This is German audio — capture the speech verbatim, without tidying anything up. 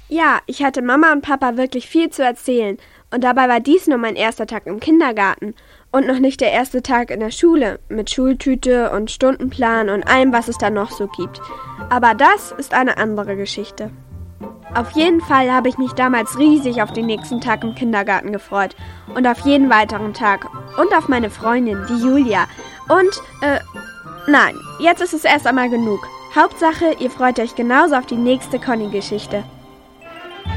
Ja, ich hatte Mama und Papa wirklich viel zu erzählen. Und dabei war dies nur mein erster Tag im Kindergarten. Und noch nicht der erste Tag in der Schule, mit Schultüte und Stundenplan und allem, was es da noch so gibt. Aber das ist eine andere Geschichte. Auf jeden Fall habe ich mich damals riesig auf den nächsten Tag im Kindergarten gefreut. Und auf jeden weiteren Tag. Und auf meine Freundin, die Julia. Und, äh, nein, jetzt ist es erst einmal genug. Hauptsache, ihr freut euch genauso auf die nächste Conny-Geschichte.